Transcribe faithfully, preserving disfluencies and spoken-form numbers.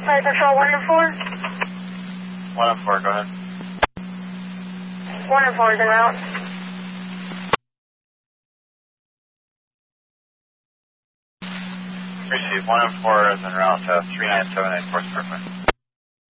Flight Control one and four. one and four, go ahead. one and four is en route. Receive one and four is en route to three nine seven eight Forest Parkway.